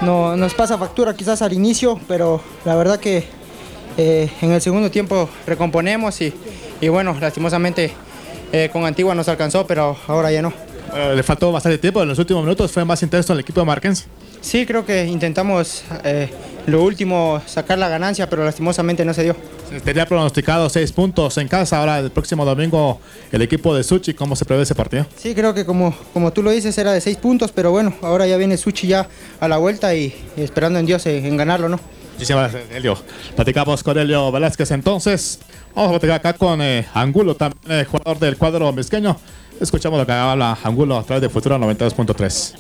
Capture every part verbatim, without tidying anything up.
no, nos pasa factura quizás al inicio, pero la verdad que eh, en el segundo tiempo recomponemos y, y bueno, lastimosamente eh, con Antigua nos alcanzó, pero ahora ya no. Eh, le faltó bastante tiempo, en los últimos minutos fue más intenso el equipo de Marquense. Sí, creo que intentamos eh, lo último sacar la ganancia, pero lastimosamente no se dio. Se tenía pronosticado seis puntos en casa, ahora el próximo domingo el equipo de Suchi, ¿cómo se prevé ese partido? Sí, creo que como, como tú lo dices era de seis puntos, pero bueno, ahora ya viene Suchi ya a la vuelta y, y esperando en Dios en ganarlo, ¿no? Muchísimas gracias, Helio. Platicamos con Helio Velázquez entonces. Vamos a platicar acá con eh, Angulo, también eh, jugador del cuadro mezqueño. Escuchamos lo que habla Angulo a través de Futura noventa y dos punto tres.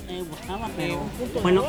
Bueno,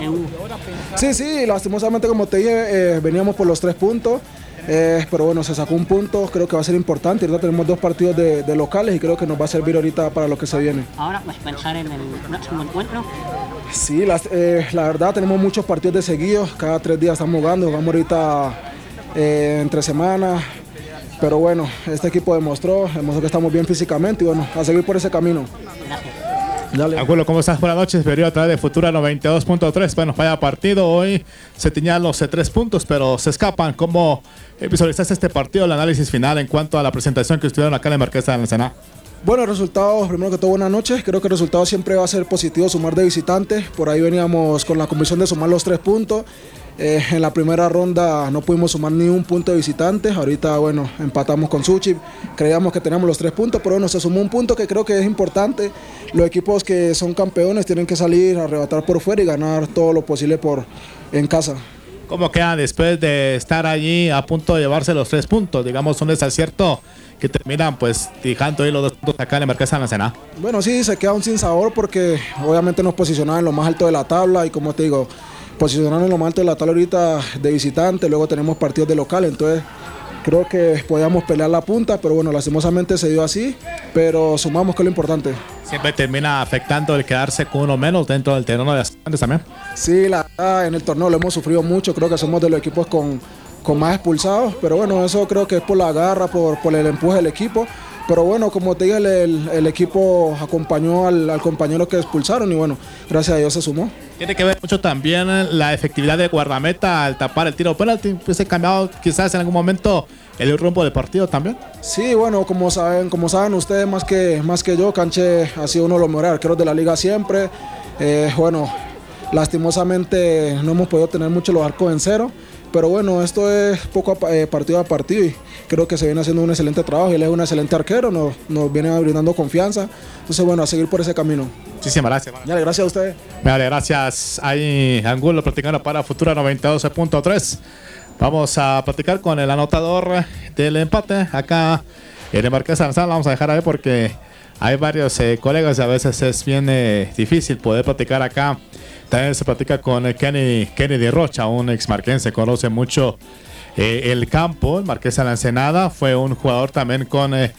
sí, sí, lastimosamente como te dije, eh, veníamos por los tres puntos, eh, pero bueno, se sacó un punto, creo que va a ser importante. Ahorita tenemos dos partidos de, de locales y creo que nos va a servir ahorita para lo que se viene. Ahora pues pensar en el próximo encuentro. Sí, las, eh, la verdad tenemos muchos partidos de seguidos, cada tres días estamos jugando, jugamos ahorita eh, entre semanas, pero bueno, este equipo demostró, demostró que estamos bien físicamente y bueno, a seguir por ese camino. Gracias. Dale. Angulo, ¿cómo estás? Buenas noches, venido a través de Futura noventa y dos punto tres. Bueno, vaya partido, hoy se tenían los tres puntos, pero se escapan. ¿Cómo visualizaste este partido, el análisis final en cuanto a la presentación que estuvieron acá en la Marquesa de la Ensenada? Bueno, resultados, primero que todo, buenas noches. Creo que el resultado siempre va a ser positivo, sumar de visitantes. Por ahí veníamos con la convicción de sumar los tres puntos. Eh, en la primera ronda no pudimos sumar ni un punto de visitantes. Ahorita, bueno, empatamos con Suchi. Creíamos que teníamos los tres puntos, pero bueno, se sumó un punto que creo que es importante. Los equipos que son campeones tienen que salir a arrebatar por fuera y ganar todo lo posible por, en casa. ¿Cómo quedan después de estar allí a punto de llevarse los tres puntos? Digamos, un desacierto que terminan pues dejando ahí los dos puntos acá en la Marquesa de la Ensenada. Bueno, sí, se queda un sinsabor porque obviamente nos posicionaban en lo más alto de la tabla y como te digo, posicionarnos en lo más alto de la tabla ahorita de visitante, luego tenemos partidos de local, entonces creo que podíamos pelear la punta, pero bueno, lastimosamente se dio así, pero sumamos, que es lo importante. Siempre termina afectando el quedarse con uno menos dentro del terreno de aspirantes también. Sí, la verdad, en el torneo lo hemos sufrido mucho, creo que somos de los equipos con, con más expulsados, pero bueno, eso creo que es por la garra, por, por el empuje del equipo. Pero bueno, como te dije, el, el, el equipo acompañó al, al compañero que expulsaron y bueno, gracias a Dios se sumó. Tiene que ver mucho también la efectividad de guardameta al tapar el tiro penalti. Pues he cambiado quizás en algún momento el rumbo del partido también. Sí, bueno, como saben, como saben ustedes más que, más que yo, Canche ha sido uno de los mejores arqueros de la liga siempre. Eh, bueno, lastimosamente no hemos podido tener mucho los arcos en cero. Pero bueno, esto es poco a, eh, partido a partido y creo que se viene haciendo un excelente trabajo y él es un excelente arquero, nos, nos viene brindando confianza. Entonces bueno, a seguir por ese camino. Muchísimas gracias. Dale, gracias a ustedes. Vale, gracias. Ahí Angulo platicando para Futura noventa y dos punto tres. Vamos a platicar con el anotador del empate acá en el Marquesa de la Ensenada. Vamos a dejar ahí porque hay varios eh, colegas y a veces es bien eh, difícil poder platicar acá. También se platica con Kenny, Kenny de Rocha, un ex marquense, conoce mucho eh, el campo, el Marquesa de la Ensenada. Fue un jugador también con, eh,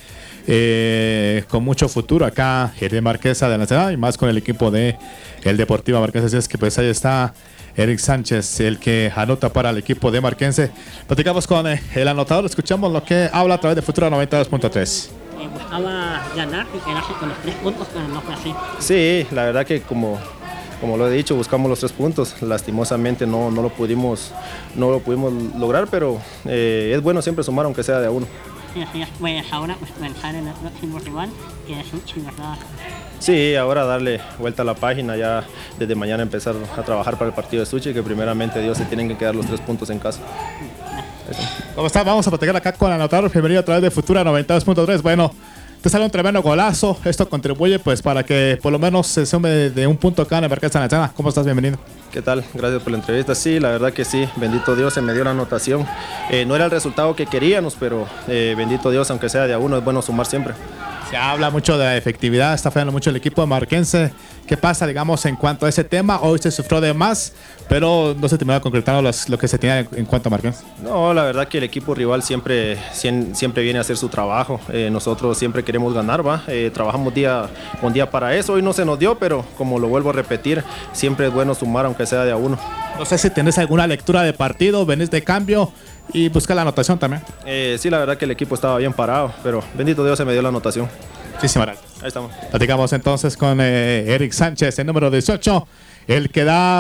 eh, con mucho futuro acá en el Marquesa de la Ensenada y más con el equipo de el Deportivo Marquense. Así es que pues ahí está Eric Sánchez, el que anota para el equipo de Marquense. Platicamos con eh, el anotador, escuchamos lo que habla a través de Futura noventa y dos punto tres. Eh, buscaba ganar y quedarse con los tres puntos, pero no fue así. Sí, la verdad que como... Como lo he dicho, buscamos los tres puntos. Lastimosamente no, no, lo, pudimos, no lo pudimos lograr, pero eh, es bueno siempre sumar aunque sea de a uno. Sí, así es. Pues ahora pues, pensar en el próximo rival, que es Suchi, ¿verdad? Sí, ahora darle vuelta a la página, ya desde mañana empezar a trabajar para el partido de Suchi, que primeramente Dios se tienen que quedar los tres puntos en casa. Eso. ¿Cómo está? Vamos a platicar acá con el anotador bienvenido a través de Futura noventa y dos punto tres. Bueno, te sale un tremendo golazo. Esto contribuye pues para que por lo menos se sume de un punto acá en el Marquesa de la Ensenada. ¿Cómo estás? Bienvenido. ¿Qué tal? Gracias por la entrevista. Sí, la verdad que sí. Bendito Dios, se me dio la anotación. Eh, no era el resultado que queríamos, pero eh, bendito Dios, aunque sea de a uno, es bueno sumar siempre. Se habla mucho de la efectividad, está fallando mucho el equipo de Marquense. ¿Qué pasa, digamos, en cuanto a ese tema? Hoy se sufrió de más, pero no se terminó concretando los, lo que se tenía en cuanto a Marquense. No, la verdad que el equipo rival siempre, siempre viene a hacer su trabajo. Eh, nosotros siempre queremos ganar, ¿va? Eh, trabajamos día con día para eso. Hoy no se nos dio, pero como lo vuelvo a repetir, siempre es bueno sumar, aunque sea de a uno. No sé si tenés alguna lectura de partido, venís de cambio y busca la anotación también. Eh, sí, la verdad que el equipo estaba bien parado, pero bendito Dios se me dio la anotación. Muchísimas gracias. Ahí estamos. Platicamos entonces con eh, Eric Sánchez, el número dieciocho, el que da